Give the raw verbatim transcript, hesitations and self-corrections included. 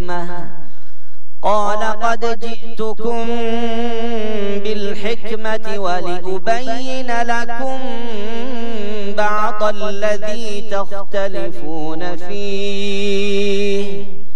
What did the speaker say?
الحكمة قال قد جئتكم بالحكمة ولأبين لكم بعض الذي تختلفون فيه